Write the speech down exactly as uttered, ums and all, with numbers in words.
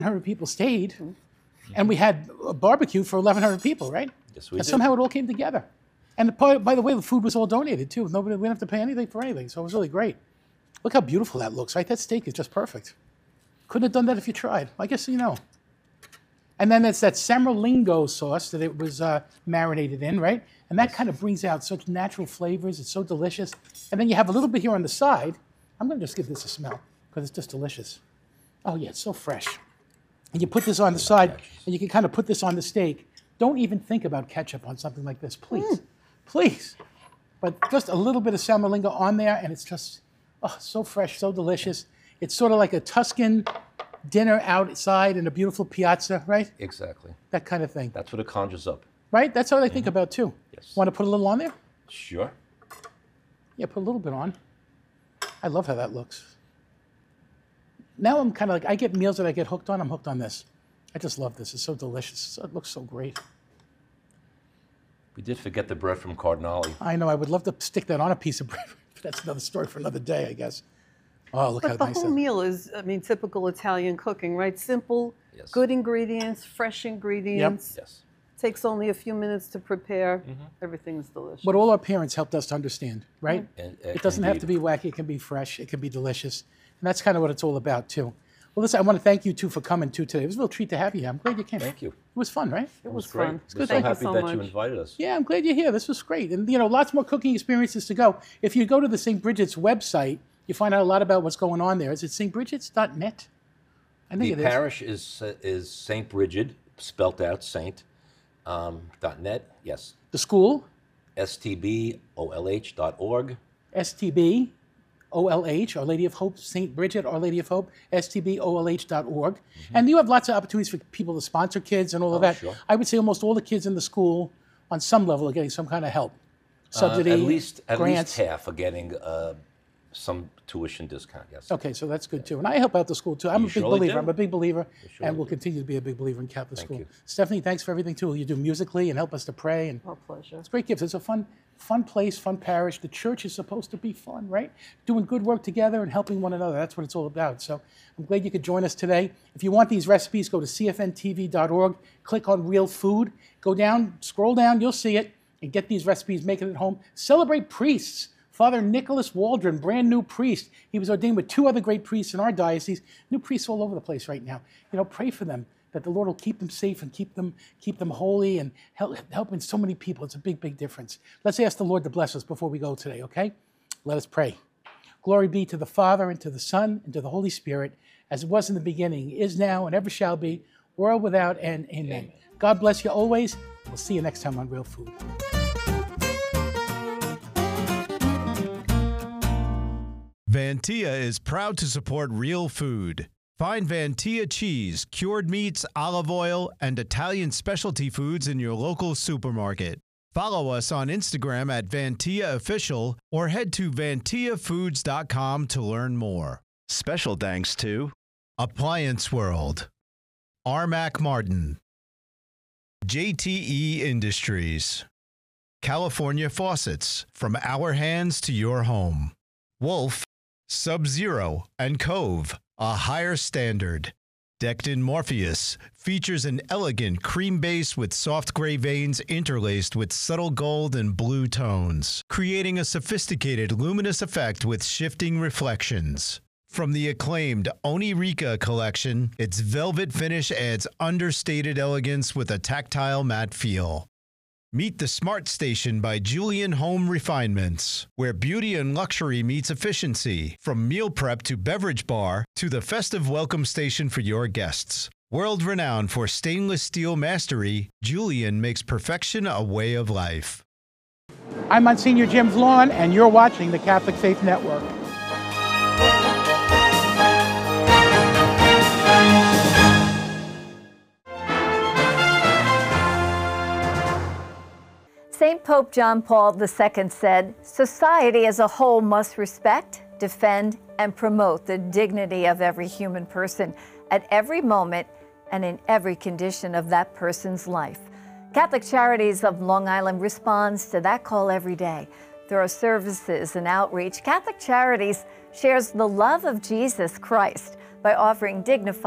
hundred people stayed, mm-hmm. and we had a barbecue for eleven hundred people, right? Yes, we and did. Somehow it all came together. And by, by the way, the food was all donated too. Nobody, we didn't have to pay anything for anything, so it was really great. Look how beautiful that looks, right? That steak is just perfect. Couldn't have done that if you tried. I guess you know. And then it's that Semmerlingo sauce that it was uh, marinated in, right? And that kind of brings out such natural flavors. It's so delicious. And then you have a little bit here on the side. I'm going to just give this a smell because it's just delicious. Oh, yeah, it's so fresh. And you put this on the side, and you can kind of put this on the steak. Don't even think about ketchup on something like this, please. Mm. Please. But just a little bit of Semmerlingo on there, and it's just oh, so fresh, so delicious. It's sort of like a Tuscan dinner outside in a beautiful piazza, right? Exactly. That kind of thing. That's what it conjures up. Right? That's what I think mm-hmm. about, too. Yes. Want to put a little on there? Sure. Yeah, put a little bit on. I love how that looks. Now I'm kind of like, I get meals that I get hooked on, I'm hooked on this. I just love this. It's so delicious. It looks so great. We did forget the bread from Cardinale. I know. I would love to stick that on a piece of bread. But that's another story for another day, I guess. Oh, look but how the nice whole that meal is, I mean, typical Italian cooking, right? Simple, yes. good ingredients, fresh ingredients. Yep. Yes. Takes only a few minutes to prepare. Mm-hmm. Everything's delicious. But all our parents helped us to understand, right? Mm-hmm. And, uh, it doesn't indeed. have to be wacky. It can be fresh. It can be delicious. And that's kind of what it's all about, too. Well, listen, I want to thank you, too, for coming, too, today. It was a real treat to have you here. I'm glad you came. Thank you. It was fun, right? It, it was, was great. fun. We're so Thank happy you so that much. you invited us. Yeah, I'm glad you're here. This was great. And, you know, lots more cooking experiences to go. If you go to the Saint Bridget's website, you find out a lot about what's going on there. Is it st bridgets dot net? I think the it is. parish is uh, is Saint Bridget, spelt out Saint, um, dot net, yes. The school? S T B O L H dot org. S T B O L H, Our Lady of Hope, Saint Bridget, Our Lady of Hope, S T B O L H dot org. Mm-hmm. And you have lots of opportunities for people to sponsor kids and all of oh, that. Sure. I would say almost all the kids in the school, on some level, are getting some kind of help. Subsidy, uh, at least, at grants. least half are getting uh, some tuition discount, yes. Okay, so that's good too. And I help out the school too. I'm You a big surely believer. do. I'm a big believer, surely and will do. continue to be a big believer in Catholic Thank school. you. Stephanie, thanks for everything too. You do musically and help us to pray. And oh, pleasure. It's great gifts. It's a fun, fun place, fun parish. The church is supposed to be fun, right? Doing good work together and helping one another. That's what it's all about. So I'm glad you could join us today. If you want these recipes, go to C F N T V dot org, click on Real Food, go down, scroll down, you'll see it, and get these recipes, make it at home. Celebrate priests. Father Nicholas Waldron, brand new priest. He was ordained with two other great priests in our diocese. New priests all over the place right now. You know, pray for them, that the Lord will keep them safe and keep them keep them holy and help, helping so many people. It's a big, big difference. Let's ask the Lord to bless us before we go today, okay? Let us pray. Glory be to the Father, and to the Son, and to the Holy Spirit, as it was in the beginning, is now, and ever shall be, world without end. Amen. Amen. God bless you always. We'll see you next time on Real Food. Vantia is proud to support Real Food. Find Vantia cheese, cured meats, olive oil, and Italian specialty foods in your local supermarket. Follow us on Instagram at Vantia Official or head to vantia foods dot com to learn more. Special thanks to Appliance World, Armac Martin, J T E Industries, California Faucets, from our hands to your home, Wolf, Sub-Zero, and Cove, a higher standard. Decked in Morpheus features an elegant cream base with soft gray veins interlaced with subtle gold and blue tones, creating a sophisticated luminous effect with shifting reflections. From the acclaimed Onirica collection, its velvet finish adds understated elegance with a tactile matte feel. Meet the Smart Station by Julian Home Refinements, where beauty and luxury meets efficiency, from meal prep to beverage bar to the festive welcome station for your guests. World-renowned for stainless steel mastery, Julian makes perfection a way of life. I'm Monsignor Jim Vaughn, and you're watching the Catholic Faith Network. Saint Pope John Paul the Second said, "Society as a whole must respect, defend, and promote the dignity of every human person at every moment and in every condition of that person's life." Catholic Charities of Long Island responds to that call every day. Through our services and outreach, Catholic Charities shares the love of Jesus Christ by offering dignified